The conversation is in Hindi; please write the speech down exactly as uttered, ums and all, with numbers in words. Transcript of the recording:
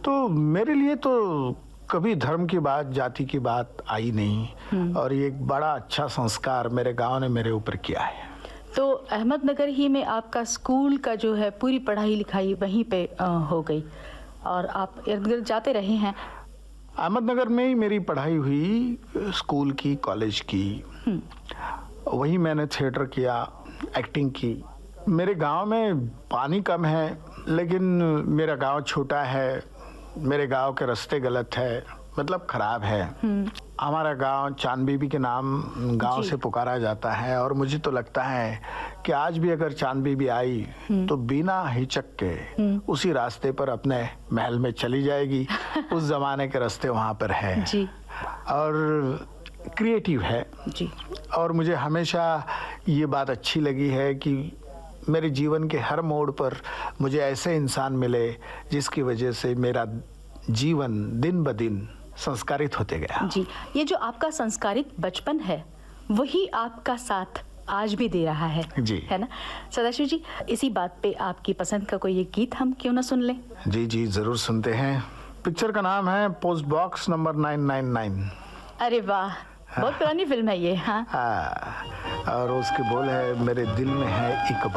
तो मेरे लिए तो कभी धर्म की बात, जाति की बात आई नहीं, और ये एक बड़ा अच्छा संस्कार मेरे गांव ने मेरे ऊपर किया है। तो अहमदनगर ही में आपका स्कूल का जो है पूरी पढ़ाई लिखाई वहीं पे आ, हो गई और आप इर्द गिर्द जाते रहे हैं? अहमदनगर में ही मेरी पढ़ाई हुई, स्कूल की, कॉलेज की। वहीं मैंने थिएटर किया, एक्टिंग की। मेरे गांव में पानी कम है, लेकिन मेरा गांव छोटा है, मेरे गांव के रास्ते गलत है, मतलब खराब है। हमारा गांव चांद बीबी के नाम गांव से पुकारा जाता है, और मुझे तो लगता है कि आज भी अगर चांद बीबी आई तो बिना हिचक के उसी रास्ते पर अपने महल में चली जाएगी। उस जमाने के रास्ते वहां पर है जी। और क्रिएटिव है जी। और मुझे हमेशा ये बात अच्छी लगी है कि मेरे जीवन के हर मोड़ पर मुझे ऐसे इंसान मिले जिसकी वजह से मेरा जीवन दिन ब दिन संस्कारित होते गया। जी, ये जो आपका संस्कारित बचपन है वही आपका साथ आज भी दे रहा है। जी, है ना सदाशिव जी? इसी बात पे आपकी पसंद का कोई एक गीत हम क्यों ना सुन लें? जी जी जरूर सुनते हैं। पिक्चर का नाम है post box number nine nine nine. अरे वाह, बहुत पुरानी फिल्म है ये। हाँ, हाँ, और उसके बोल है, मेरे दिल में है एक